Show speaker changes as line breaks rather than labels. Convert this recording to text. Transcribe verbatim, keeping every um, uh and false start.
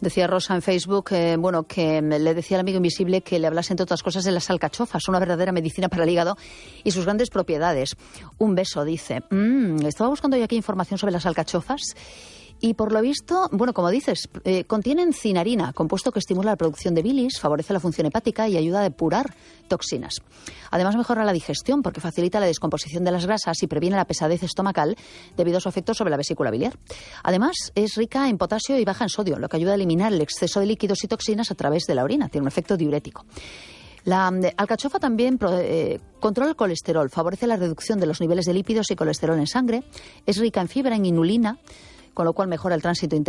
Decía Rosa en Facebook, eh, bueno, que le decía al amigo invisible que le hablase, entre otras cosas, de las alcachofas, una verdadera medicina para el hígado y sus grandes propiedades. Un beso, dice. Mm, estaba buscando yo aquí información sobre las alcachofas y, por lo visto, bueno, como dices, eh, contienen cinarina, compuesto que estimula la producción de bilis, favorece la función hepática y ayuda a depurar toxinas. Además, mejora la digestión porque facilita la descomposición de las grasas y previene la pesadez estomacal debido a su efecto sobre la vesícula biliar. Además, es rica en potasio y baja en sodio, lo que ayuda a eliminar el exceso de líquidos y toxinas a través de la orina. Tiene un efecto diurético. La alcachofa también eh, controla el colesterol, favorece la reducción de los niveles de lípidos y colesterol en sangre, es rica en fibra, en inulina, con lo cual mejora el tránsito intestinal.